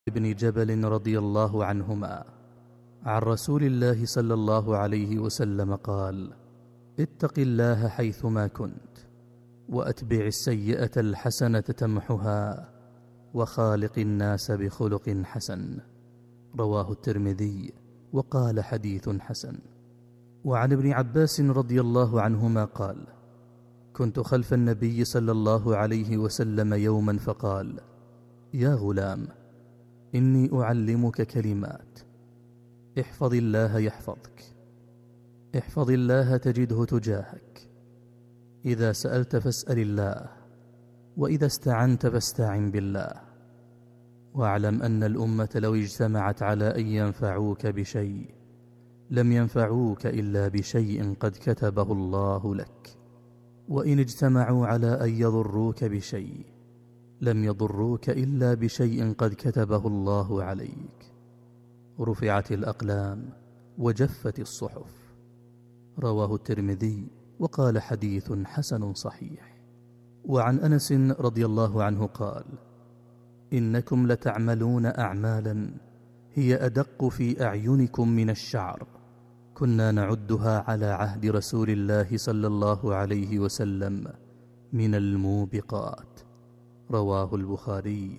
بن جبل رضي الله عنهما عن رسول الله صلى الله عليه وسلم قال: اتق الله حيثما كنت، وأتبع السيئة الحسنة تمحها، وخالق الناس بخلق حسن. رواه الترمذي وقال حديث حسن. وعن ابن عباس رضي الله عنهما قال: كنت خلف النبي صلى الله عليه وسلم يوما فقال: يا غلام، إني أعلمك كلمات، احفظ الله يحفظك، احفظ الله تجده تجاهك، إذا سألت فاسأل الله، وإذا استعنت فاستعن بالله، واعلم أن الأمة لو اجتمعت على أن ينفعوك بشيء لم ينفعوك إلا بشيء قد كتبه الله لك، وإن اجتمعوا على أن يضروك بشيء لم يضروك إلا بشيء قد كتبه الله عليك. رفعت الأقلام وجفت الصحف. رواه الترمذي وقال حديث حسن صحيح. وعن أنس رضي الله عنه قال: إنكم لتعملون أعمالا هي أدق في أعينكم من الشعر، كنا نعدها على عهد رسول الله صلى الله عليه وسلم من الموبقات. رواه البخاري.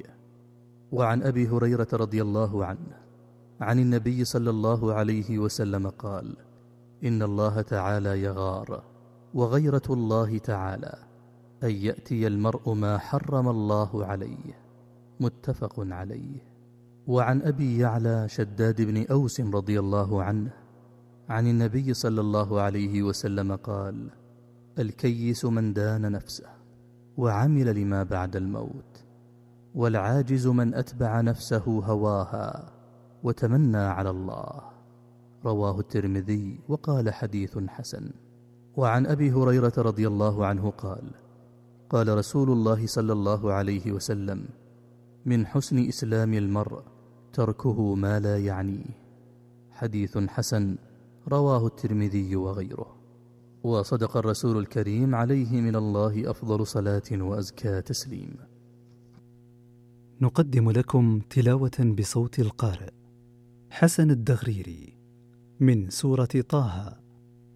وعن أبي هريرة رضي الله عنه عن النبي صلى الله عليه وسلم قال: إن الله تعالى يغار، وغيرة الله تعالى أن يأتي المرء ما حرم الله عليه. متفق عليه. وعن أبي يعلى شداد بن أوس رضي الله عنه عن النبي صلى الله عليه وسلم قال: الكيس من دان نفسه وعمل لما بعد الموت، والعاجز من أتبع نفسه هواها وتمنى على الله. رواه الترمذي وقال حديث حسن. وعن أبي هريرة رضي الله عنه قال: قال رسول الله صلى الله عليه وسلم: من حسن إسلام المرء تركه ما لا يعنيه. حديث حسن. رواه الترمذي وغيره. وصدق الرسول الكريم عليه من الله أفضل صلاة وأزكى تسليم. نقدم لكم تلاوة بصوت القارئ حسن الدغريري من سورة طه.